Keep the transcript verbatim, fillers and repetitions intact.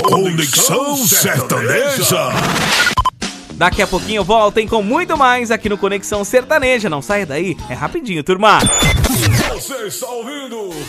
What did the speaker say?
Conexão Sertaneja. Daqui a pouquinho voltem com muito mais aqui no Conexão Sertaneja. Não saia daí, é rapidinho, turma. Você está ouvindo